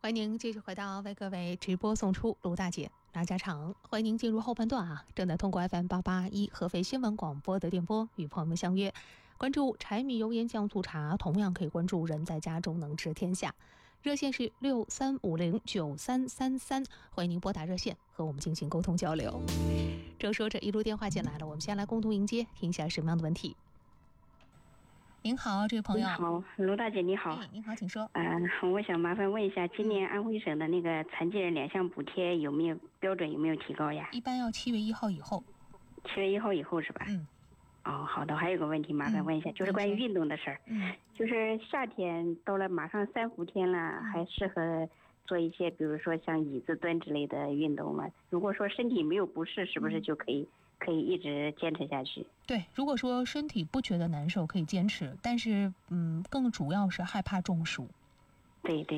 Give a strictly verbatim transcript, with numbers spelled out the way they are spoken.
欢迎您继续回到为各位直播送出卢大姐拉家常，欢迎您进入后半段啊！正在通过 F M 八八一合肥新闻广播的电波与朋友们相约，关注柴米油盐酱醋茶，同样可以关注人在家中能知天下。热线是六三五零九三三三，欢迎您拨打热线和我们进行沟通交流。正说着，一路电话进来了，我们先来共同迎接，听一下什么样的问题。您好，这位朋友。 你好，卢大姐，你好。 哎，您好，请说。 嗯、呃，我想麻烦问一下，今年安徽省的那个残疾人两项补贴有没有标准，有没有提高呀？ 一般要七月一号以后。 七月一号以后是吧？ 嗯。 哦，好的。还有个问题，麻烦问一下，嗯、就是关于运动的事儿。 嗯。 就是夏天到了，马上三伏天了，嗯、还适合做一些，比如说像椅子蹲之类的运动吗？如果说身体没有不适，是不是就可以？嗯可以一直坚持下去。 对，如果说身体不觉得难受，可以坚持，但是嗯，更主要是害怕中暑。 对对。